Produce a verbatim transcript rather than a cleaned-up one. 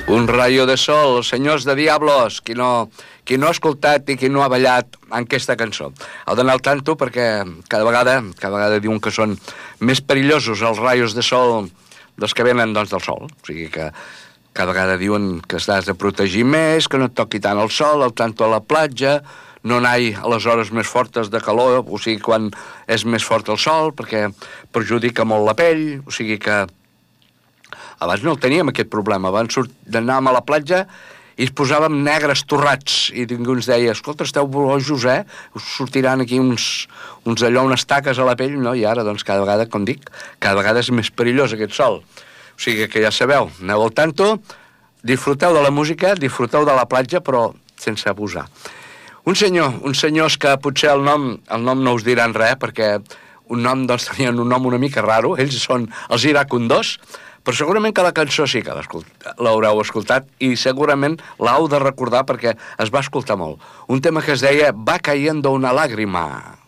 Un rayo de sol, senyors de Diablos, qui no, qui no ha escoltat i qui no ha ballat en aquesta cançó. Heu d'anar al tanto perquè cada vegada, cada vegada diuen que són més perillosos els rayos de sol dels que venen doncs, del sol. O sigui que cada vegada diuen que t'has de protegir més, que no et toqui tant el sol, al tanto a la platja, no anar-hi a les hores més fortes de calor, o sigui, quan és més fort el sol, perquè perjudica molt la pell, o sigui que abans no el teníem, aquest problema. Abans anàvem a la platja i es posàvem negres torrats. I ningú ens deia, escolta, esteu bojos, eh? Us sortiran aquí uns, uns allò, unes taques a la pell. No? I ara, doncs, cada vegada, com dic, cada vegada és més perillós aquest sol. O sigui que ja sabeu, aneu al tanto, disfruteu de la música, disfruteu de la platja, però sense abusar. Un senyor, uns senyors que potser el nom, el nom no us diran res, perquè un nom, doncs, tenien un nom una mica raro. Ells són els Iracundós, però segurament que la cançó sí que l'haureu escoltat i segurament l'heu de recordar perquè es va escoltar molt. Un tema que es deia Va cayendo una lágrima.